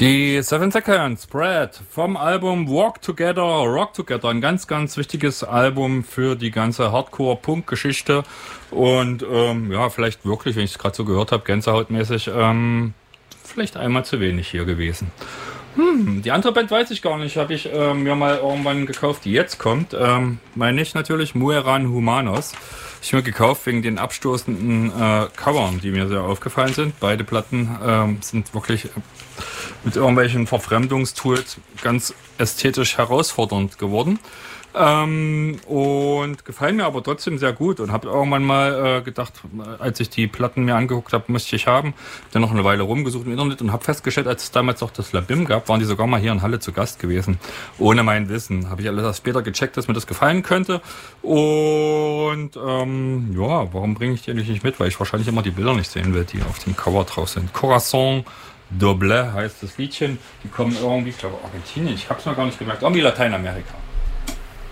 Die Seven Seconds, Brad, vom Album Walk Together, Rock Together, ein ganz, ganz wichtiges Album für die ganze Hardcore-Punk-Geschichte und ja, vielleicht wirklich, wenn ich es gerade so gehört habe, gänsehautmäßig, vielleicht einmal zu wenig hier gewesen. Die andere Band weiß ich gar nicht, habe ich mir mal irgendwann gekauft, die jetzt kommt, meine ich natürlich Mueran Humanos. Ich mir gekauft wegen den abstoßenden Covern, die mir sehr aufgefallen sind. Beide Platten sind wirklich mit irgendwelchen Verfremdungstools ganz ästhetisch herausfordernd geworden. Und gefallen mir aber trotzdem sehr gut und habe irgendwann mal gedacht, als ich die Platten mir angeguckt habe, musste ich haben. Dann noch eine Weile rumgesucht im Internet und habe festgestellt, als es damals noch das Labim gab, waren die sogar mal hier in Halle zu Gast gewesen. Ohne mein Wissen. Habe ich alles erst später gecheckt, dass mir das gefallen könnte. Und ja, warum bringe ich die eigentlich nicht mit? Weil ich wahrscheinlich immer die Bilder nicht sehen will, die auf dem Cover drauf sind. Corazon Doble heißt das Liedchen. Die kommen irgendwie, ich glaube Argentinien, ich habe es noch gar nicht gemerkt, irgendwie Lateinamerika.